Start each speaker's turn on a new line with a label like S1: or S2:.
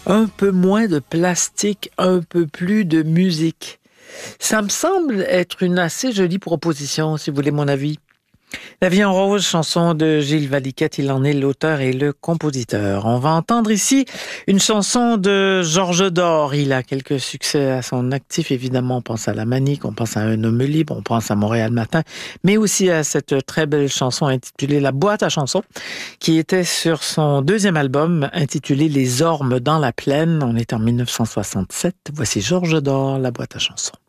S1: Un peu moins de plastique, un peu plus de musique. Ça me semble être une assez jolie proposition, si vous voulez mon avis. La vie en rose, chanson de Gilles Valiquette, il en est l'auteur et le compositeur. On va entendre ici une chanson de Georges Dor. Il a quelques succès à son actif, évidemment. On pense à La Manique, on pense à Un homme libre, on pense à Montréal Matin, mais aussi à cette très belle chanson intitulée La boîte à chansons, qui était sur son deuxième album intitulé Les ormes dans la plaine. On est en 1967. Voici Georges Dor, La boîte à chansons.